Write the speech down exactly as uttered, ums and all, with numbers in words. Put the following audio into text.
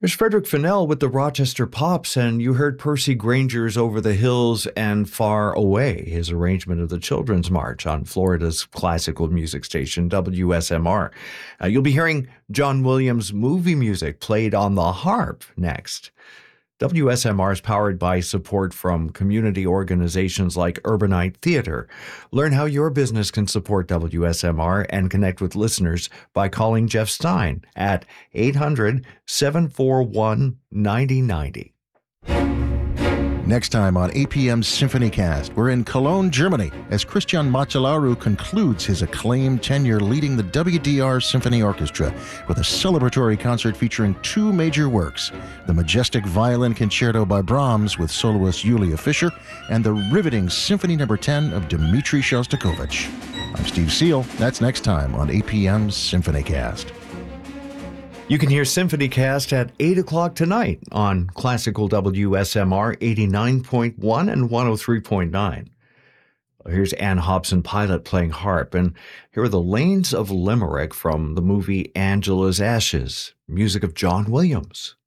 There's Frederick Fennell with the Rochester Pops, and you heard Percy Granger's Over the Hills and Far Away, his arrangement of the Children's March on Florida's classical music station, W S M R. Uh, you'll be hearing John Williams' movie music played on the harp next. W S M R is powered by support from community organizations like Urbanite Theater. Learn how your business can support W S M R and connect with listeners by calling Jeff Stein at eight hundred, seven four one, nine zero nine zero. Next time on A P M's SymphonyCast, we're in Cologne, Germany, as Christian Macellaro concludes his acclaimed tenure leading the W D R Symphony Orchestra with a celebratory concert featuring two major works, the majestic Violin Concerto by Brahms with soloist Yulia Fischer, and the riveting Symphony Number ten of Dmitri Shostakovich. I'm Steve Seal. That's next time on A P M's SymphonyCast. You can hear SymphonyCast at eight o'clock tonight on Classical W S M R eighty-nine point one and one oh three point nine. Here's Anne Hobson-Pilot playing harp, and here are the Lanes of Limerick from the movie Angela's Ashes, music of John Williams.